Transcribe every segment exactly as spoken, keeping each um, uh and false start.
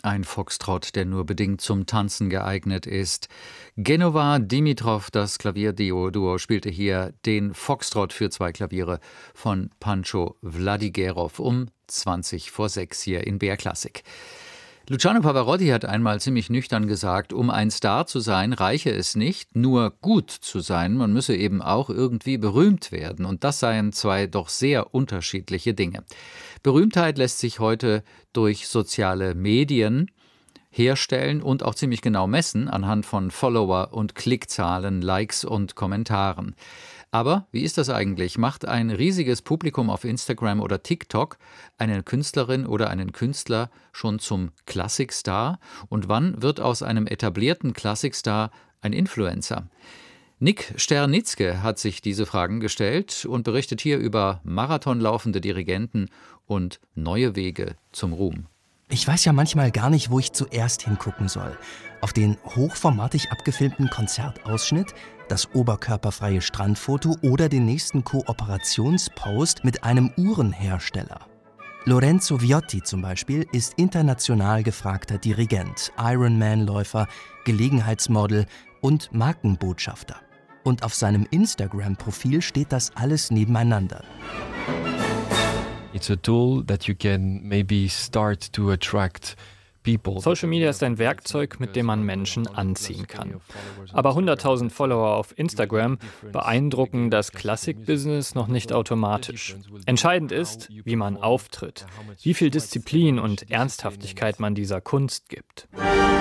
Ein Foxtrott, der nur bedingt zum Tanzen geeignet ist. Genova Dimitrov, das Klavierduo, spielte hier den Foxtrott für zwei Klaviere von Pancho Vladigerov um zwanzig vor sechs hier in B R Klassik. Luciano Pavarotti hat einmal ziemlich nüchtern gesagt, um ein Star zu sein, reiche es nicht, nur gut zu sein, man müsse eben auch irgendwie berühmt werden. Und das seien zwei doch sehr unterschiedliche Dinge. Berühmtheit lässt sich heute durch soziale Medien herstellen und auch ziemlich genau messen anhand von Follower- und Klickzahlen, Likes und Kommentaren. Aber wie ist das eigentlich? Macht ein riesiges Publikum auf Instagram oder TikTok eine Künstlerin oder einen Künstler schon zum Klassikstar? Und wann wird aus einem etablierten Klassikstar ein Influencer? Nick Sternitzke hat sich diese Fragen gestellt und berichtet hier über marathonlaufende Dirigenten und neue Wege zum Ruhm. Ich weiß ja manchmal gar nicht, wo ich zuerst hingucken soll. Auf den hochformatig abgefilmten Konzertausschnitt, das oberkörperfreie Strandfoto oder den nächsten Kooperationspost mit einem Uhrenhersteller. Lorenzo Viotti zum Beispiel ist international gefragter Dirigent, Ironman-Läufer, Gelegenheitsmodel und Markenbotschafter. Und auf seinem Instagram-Profil steht das alles nebeneinander. It's a tool that you can maybe start to attract people. Social Media ist ein Werkzeug, mit dem man Menschen anziehen kann. Aber hunderttausend Follower auf Instagram beeindrucken das Klassik-Business noch nicht automatisch. Entscheidend ist, wie man auftritt, wie viel Disziplin und Ernsthaftigkeit man dieser Kunst gibt.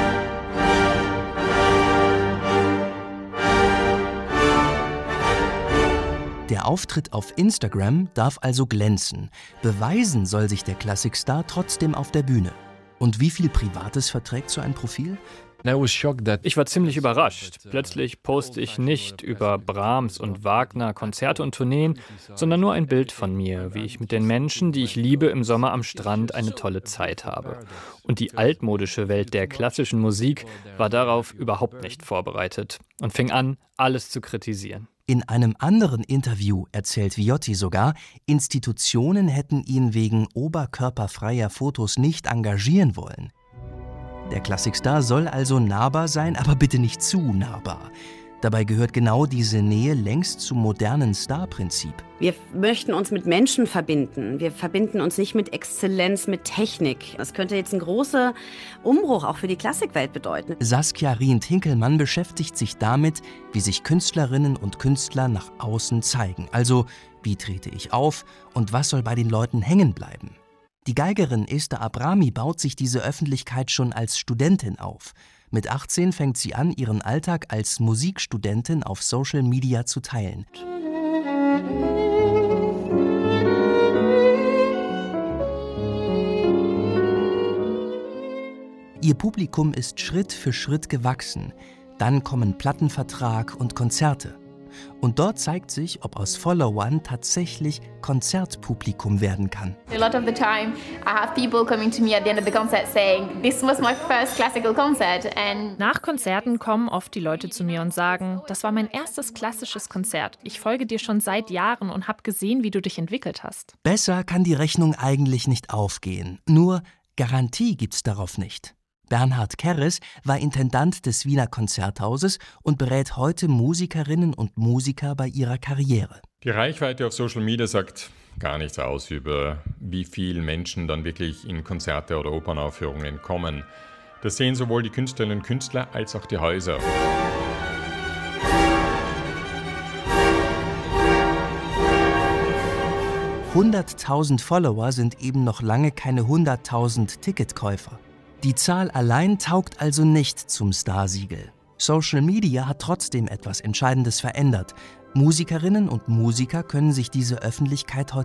Der Auftritt auf Instagram darf also glänzen. Beweisen soll sich der Klassikstar trotzdem auf der Bühne. Und wie viel Privates verträgt so ein Profil? Ich war ziemlich überrascht. Plötzlich poste ich nicht über Brahms und Wagner Konzerte und Tourneen, sondern nur ein Bild von mir, wie ich mit den Menschen, die ich liebe, im Sommer am Strand eine tolle Zeit habe. Und die altmodische Welt der klassischen Musik war darauf überhaupt nicht vorbereitet und fing an, alles zu kritisieren. In einem anderen Interview erzählt Viotti sogar, Institutionen hätten ihn wegen oberkörperfreier Fotos nicht engagieren wollen. Der Klassikstar soll also nahbar sein, aber bitte nicht zu nahbar. Dabei gehört genau diese Nähe längst zum modernen Star-Prinzip. Wir möchten uns mit Menschen verbinden. Wir verbinden uns nicht mit Exzellenz, mit Technik. Das könnte jetzt ein großer Umbruch auch für die Klassikwelt bedeuten. Saskia Rient-Hinkelmann beschäftigt sich damit, wie sich Künstlerinnen und Künstler nach außen zeigen. Also, wie trete ich auf und was soll bei den Leuten hängen bleiben? Die Geigerin Esther Abrami baut sich diese Öffentlichkeit schon als Studentin auf. Mit achtzehn fängt sie an, ihren Alltag als Musikstudentin auf Social Media zu teilen. Ihr Publikum ist Schritt für Schritt gewachsen. Dann kommen Plattenvertrag und Konzerte. Und dort zeigt sich, ob aus Followern tatsächlich Konzertpublikum werden kann. A lot of the time I have people coming to me at the end of the concert saying, this was my first classical concert. And Nach Konzerten kommen oft die Leute zu mir und sagen, das war mein erstes klassisches Konzert. Ich folge dir schon seit Jahren und habe gesehen, wie du dich entwickelt hast. Besser kann die Rechnung eigentlich nicht aufgehen. Nur Garantie gibt's darauf nicht. Bernhard Kerres war Intendant des Wiener Konzerthauses und berät heute Musikerinnen und Musiker bei ihrer Karriere. Die Reichweite auf Social Media sagt gar nichts aus über, wie viele Menschen dann wirklich in Konzerte oder Opernaufführungen kommen. Das sehen sowohl die Künstlerinnen und Künstler als auch die Häuser. hunderttausend Follower sind eben noch lange keine hunderttausend Ticketkäufer. Die Zahl allein taugt also nicht zum Starsiegel. Social Media hat trotzdem etwas Entscheidendes verändert. Musikerinnen und Musiker können sich diese Öffentlichkeit heute